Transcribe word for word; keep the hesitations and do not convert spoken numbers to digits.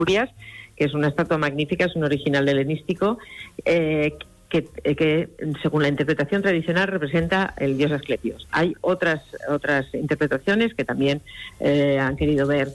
Asturias, que es una estatua magnífica, es un original helenístico, eh, que, que según la interpretación tradicional representa el dios Asclepios. Hay otras otras interpretaciones que también eh, han querido ver